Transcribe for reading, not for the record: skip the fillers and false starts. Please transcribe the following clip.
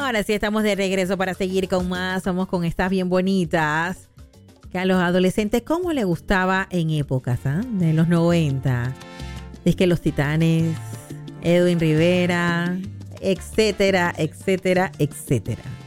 Ahora sí estamos de regreso para seguir con más. Somos con estas bien bonitas. Que a los adolescentes, ¿cómo les gustaba en épocas de los 90? Es que los Titanes, Edwin Rivera, etcétera, etcétera, etcétera.